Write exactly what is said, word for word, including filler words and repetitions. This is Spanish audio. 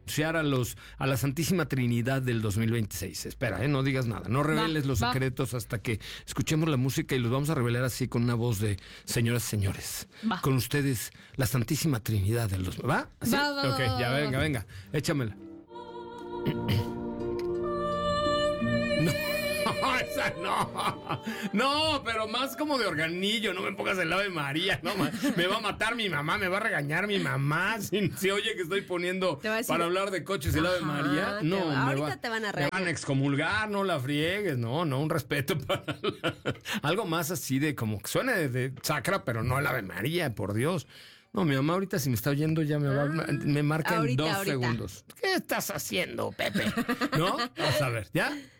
anunciar a los a la Santísima Trinidad del dos mil veintiséis. Espera, ¿eh? No digas nada. No reveles Va, los va. secretos hasta que escuchemos la música y los vamos a revelar así con una voz de señoras y señores. Va. Con ustedes, la Santísima Trinidad del dos mil. ¿Va? ¿Así? Va, va, ok, va, ya va, venga, va. venga. Échamela. No, esa no. No, pero más como de organillo. No me pongas el Ave María. No, ma- me va a matar mi mamá, me va a regañar mi mamá. Si, si oye que estoy poniendo Te va a decir- para hablar de coches el Ave Ajá, María. te No, va- me ahorita va- te van a me regañar. van a excomulgar, no la friegues. No, no, un respeto para la- algo más así de como que suene de, de sacra, pero no el Ave María, por Dios. No, mi mamá ahorita si me está oyendo ya me va, me marca ahorita, en dos ahorita. segundos. ¿Qué estás haciendo, Pepe? ¿No? Vamos a ver, ¿ya?